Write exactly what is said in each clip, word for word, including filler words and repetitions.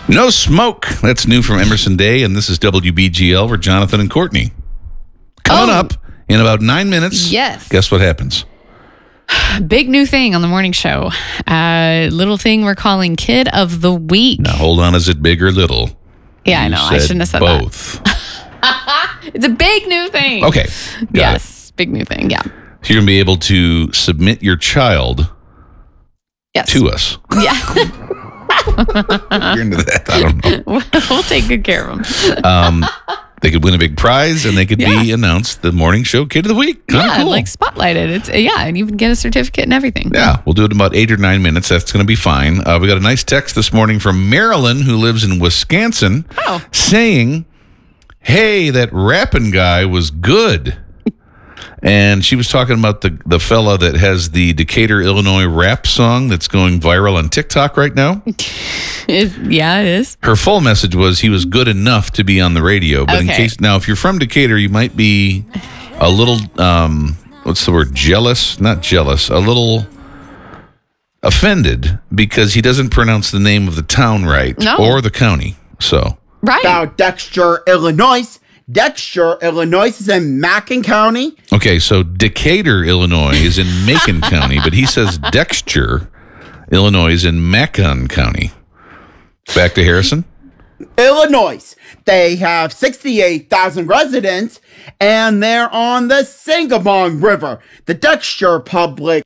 No smoke. That's new from Emerson Day, and this is W B G L for Jonathan and Courtney. Coming Oh. up in about nine minutes. Yes. Guess what happens? Big new thing on the morning show. Uh, little thing we're calling Kid of the Week. Now, hold on. Is it big or little? Yeah, I You know. I said shouldn't have said both. that. It's a big new thing. Okay. Got Yes. Big new thing. Yeah. it. So you're going to be able to submit your child Yes. to us. Yeah. You're into that. I don't know. We'll take good care of them. Um, they could win a big prize, and they could Yeah. be announced the morning show Kid of the Week. Kinda Yeah, cool. like spotlighted. It's yeah, and even get a certificate and everything. Yeah, we'll do it in about eight or nine minutes. That's going to be fine. Uh, we got a nice text this morning from Marilyn, who lives in Wisconsin, Oh. saying, hey, that rapping guy was good. And she was talking about the, the fella that has the Decatur, Illinois rap song that's going viral on TikTok right now. It- yeah, it is. Her full message was he was good enough to be on the radio. But in Okay. case, now, if you're from Decatur, you might be a little, um, what's the word, jealous? Not jealous, a little offended because he doesn't pronounce the name of the town right No. or the county. So, Right. About Dexter, Illinois. Dexter, Illinois is in Macon County. okay, so Decatur, Illinois is in Macon County, but he says Dexter, Illinois is in Macon County. Back to Harrison. Illinois. They have sixty-eight thousand residents, and they're on the Sangamon River. The Dexter Public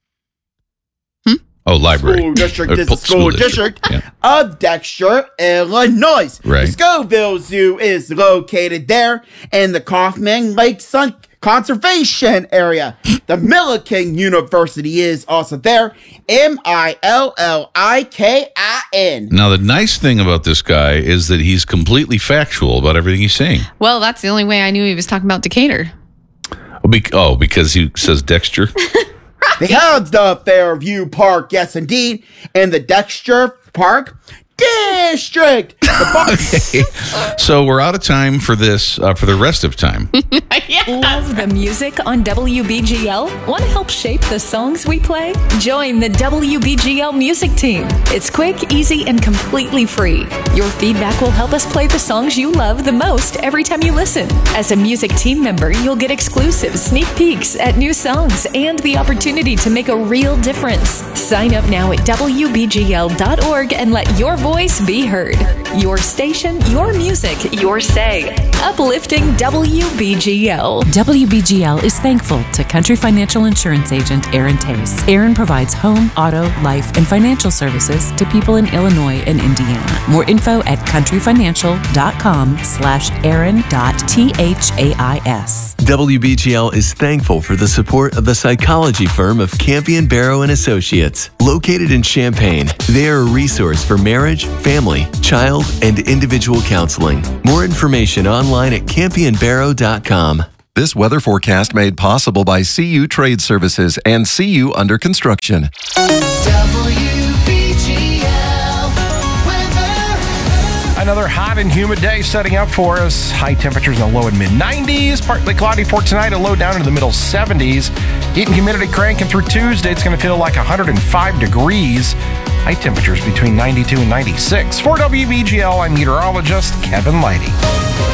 Oh, library. School District Or is pu- the school district Yeah. of Dexter, Illinois. Right. The Scoville Zoo is located there in the Kaufman Lake Sun Conservation Area. The Millikin University is also there. M I L L I K I N. Now, the nice thing about this guy is that he's completely factual about everything he's saying. Well, that's the only way I knew he was talking about Decatur. Oh, bec- oh, because he says Dexter. They have the Fairview Park, yes indeed, and the Dexter Park District. The bar- So we're out of time for this, uh, for the rest of time. Love the music on W B G L? Want to help shape the songs we play? Join the W B G L music team. It's quick, easy, and completely free. Your feedback will help us play the songs you love the most every time you listen. As a music team member, you'll get exclusive sneak peeks at new songs and the opportunity to make a real difference. Sign up now at W B G L dot org and let your voice be heard. Your station, your music, your say. Uplifting W B G L. W B G L is thankful to Country Financial Insurance Agent Aaron Tace. Aaron provides home, auto, life, and financial services to people in Illinois and Indiana. More info at countryfinancial.com slash Aaron dot T H A I S. W B G L is thankful for the support of the psychology firm of Campion Barrow and Associates. Located in Champaign, they are a resource for marriage, family, child, and individual counseling. More information online at campion barrow dot com. This weather forecast made possible by C U Trade Services and C U Under Construction. Another hot and humid day setting up for us. High temperatures in the low and mid nineties. Partly cloudy for tonight, a low down into the middle seventies. Heat and humidity cranking through Tuesday. It's going to feel like one hundred five degrees. High temperatures between ninety-two and ninety-six. For W B G L, I'm meteorologist Kevin Lighty.